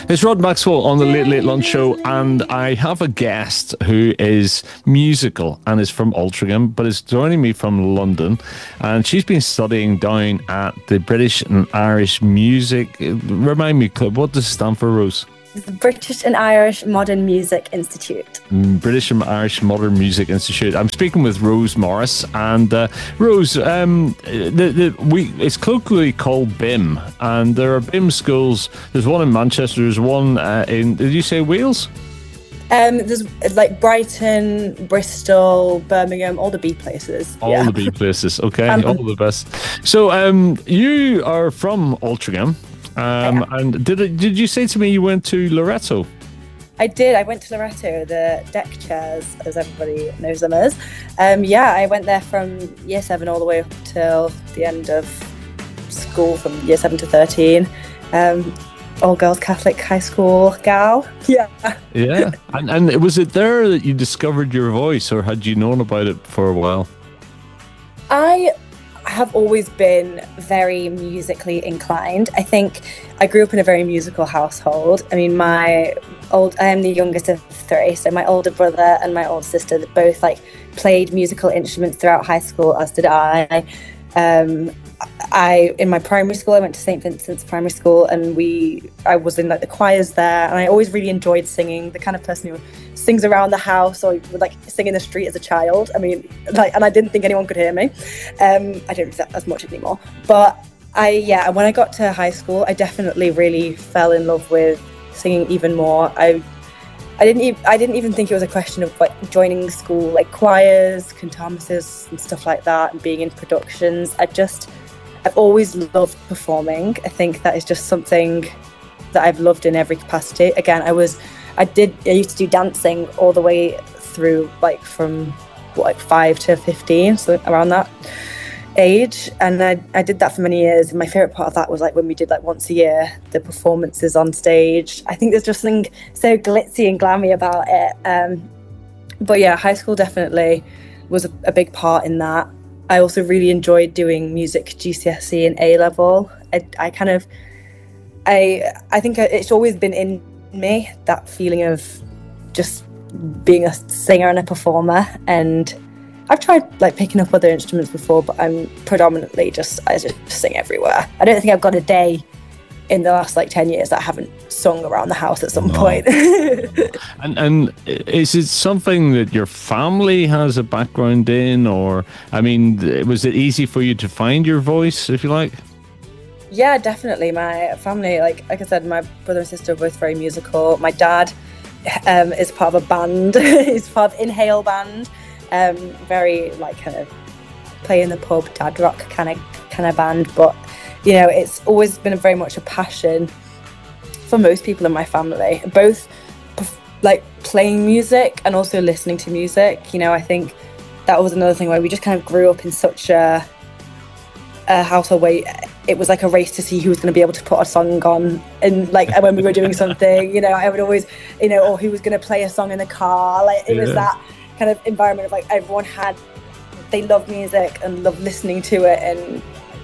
It's Rod Maxwell on the Late Late Lunch Show, and I have a guest who is musical and is from Altrincham, but is joining me from London, and she's been studying down at the British and Irish Music. Remind me, what does it stand for, Rose? The British and Irish Modern Music Institute. British and Irish Modern Music Institute. I'm speaking with Rose Morris, and Rose, it's colloquially called BIM, and there are BIM schools. There's one in Manchester. There's one in. Did you say Wales? There's like Brighton, Bristol, Birmingham, all the B places. All the B places. Okay, all the best. So, you are from Altrincham. And did you say to me you went to Loreto? I did. I went to Loreto, the deck chairs, as everybody knows them as. I went there from year 7 all the way up till the end of school, from year 7 to 13. All girls Catholic high school gal. Yeah. Yeah. And was it there that you discovered your voice, or had you known about it for a while? I have always been very musically inclined. I think I grew up in a very musical household. I mean, I am the youngest of 3, so my older brother and my older sister both played musical instruments throughout high school, as did I. In my primary school, I went to St. Vincent's Primary School, and I was in the choirs there, and I always really enjoyed singing. The kind of person who sings around the house or would sing in the street as a child. I mean, and I didn't think anyone could hear me. I don't do that as much anymore. But when I got to high school, I definitely really fell in love with singing even more. I didn't even think it was a question of joining school choirs, cantamuses and stuff like that, and being in productions. I've always loved performing. I think that is just something that I've loved in every capacity. Again, I used to do dancing all the way through from 5 to 15, so around that age, and I did that for many years. And my favorite part of that was when we did once a year the performances on stage. I think there's just something so glitzy and glammy about it. But yeah, high school definitely was a big part in that. I also really enjoyed doing music GCSE and A level. I think it's always been in me, that feeling of just being a singer and a performer. And I've tried picking up other instruments before, but I'm predominantly I just sing everywhere. I don't think I've got a day in the last 10 years that I haven't sung around the house at some point. And is it something that your family has a background in, or was it easy for you to find your voice, if you like? Yeah, definitely. My family, like I said, my brother and sister are both very musical. My dad is part of a band. He's part of Inhale band. Very kind of play in the pub, dad rock kind of band. But it's always been very much a passion for most people in my family, both playing music and also listening to music. I think that was another thing where we just kind of grew up in such a household where it was a race to see who was going to be able to put a song on, and when we were doing something, I would always, or who was going to play a song in the car. It was that kind of environment of everyone they loved music and loved listening to it, and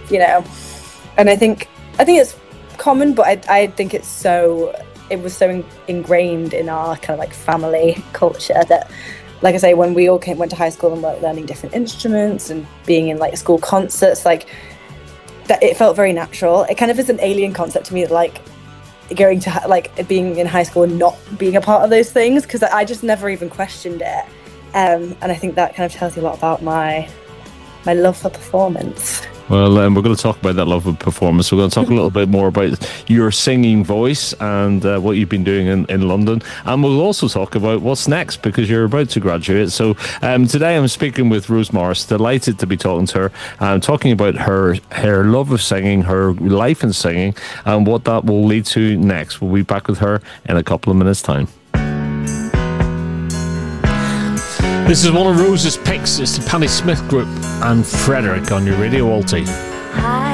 and I think it's common, but I think it was so ingrained in our kind of family culture that, like I say, when we all went to high school and were learning different instruments and being in school concerts, that it felt very natural. It kind of is an alien concept to me, going to being in high school and not being a part of those things, because I just never even questioned it. And I think that kind of tells you a lot about my love for performance. Well, we're going to talk about that love of performance. We're going to talk a little bit more about your singing voice and what you've been doing in London. And we'll also talk about what's next, because you're about to graduate. So today I'm speaking with Rose Morris. Delighted to be talking to her and talking about her love of singing, her life in singing, and what that will lead to next. We'll be back with her in a couple of minutes' time. This is one of Rose's picks. It's the Patti Smith Group and Frederick on your Radio Alti.